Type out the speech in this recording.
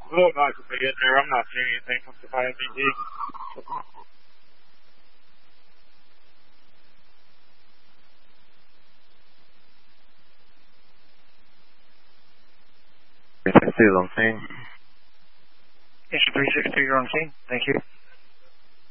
Oh, no, I could be in there. I'm not seeing anything from the IMDb. Still on scene. Issue 362, you're on scene. Thank you.